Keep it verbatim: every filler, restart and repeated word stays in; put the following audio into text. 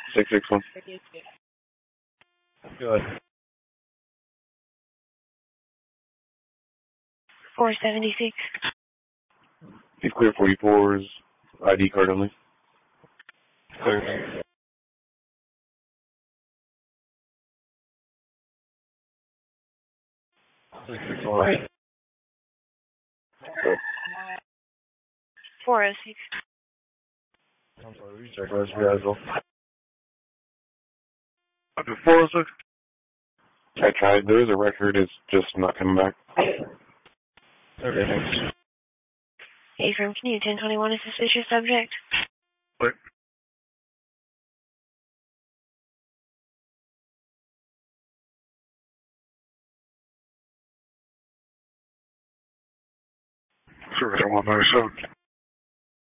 six six one. Good. four seventy-six. He's clear forty-fours, I D card only. Clear. six six one. four oh six. I'm sorry, will you check those guys off? Okay, four oh six. I tried. There is a record. It's just not coming back. Okay, thanks. Hey, from can you ten twenty-one, a suspicious subject? What? Service one nine seven.